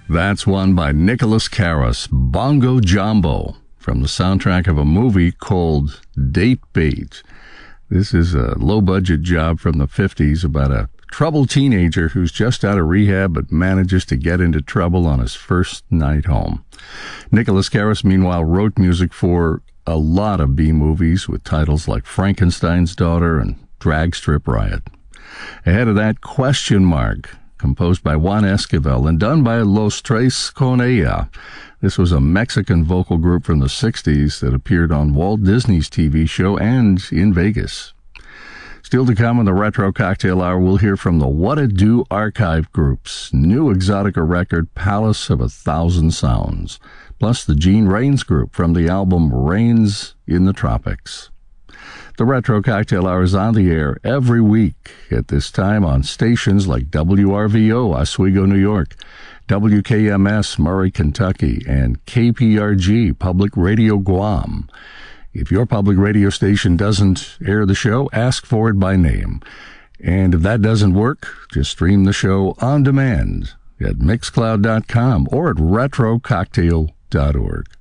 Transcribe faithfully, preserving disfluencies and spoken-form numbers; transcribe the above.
That's one by Nicholas Karas, Bongo Jumbo, from the soundtrack of a movie called Date Bait. This is a low-budget job from the fifties about a troubled teenager who's just out of rehab but manages to get into trouble on his first night home. Nicholas Karas, meanwhile, wrote music for a lot of B-movies with titles like Frankenstein's Daughter and Drag Strip Riot. Ahead of that, Question Mark, composed by Juan Esquivel and done by Los Tres Con Ella. This was a Mexican vocal group from the sixties that appeared on Walt Disney's T V show and in Vegas. Still to come in the Retro Cocktail Hour, we'll hear from the What It Do Archive Group's new Exotica record, Palace of a Thousand Sounds, plus the Gene Rains Group from the album Rains in the Tropics. The Retro Cocktail Hour is on the air every week at this time on stations like W R V O, Oswego, New York, W K M S, Murray, Kentucky, and K P R G, Public Radio Guam. If your public radio station doesn't air the show, ask for it by name. And if that doesn't work, just stream the show on demand at mixcloud dot com or at retro cocktail dot org.